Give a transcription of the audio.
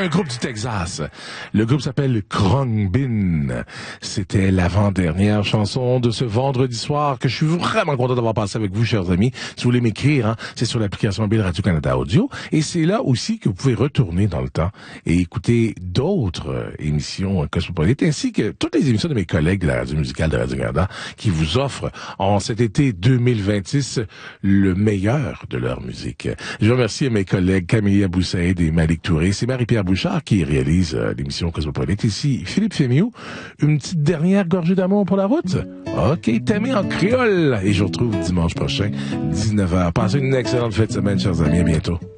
un groupe du Texas. Le groupe s'appelle Khruangbin. C'était l'avant-dernière chanson de ce vendredi soir que je suis vraiment content d'avoir passé avec vous, chers amis. Si vous voulez m'écrire, c'est sur l'application mobile Radio-Canada Audio. Et c'est là aussi que vous pouvez retourner dans le temps et écouter d'autres émissions cosmopolites, ainsi que toutes les émissions de mes collègues de la radio musicale de Radio-Canada qui vous offrent en cet été 2026 le meilleur de leur musique. Je remercie mes collègues Camélia Boussaïd et Malik Touré. C'est Marie-Pierre Bouchard qui réalise l'émission Cosmopolite. Ici, Philippe Fémiot. Une petite dernière gorgée d'amour pour la route? OK, Tammy en créole. Et je vous retrouve dimanche prochain, 19h. Passez une excellente fête de semaine, chers amis. À bientôt.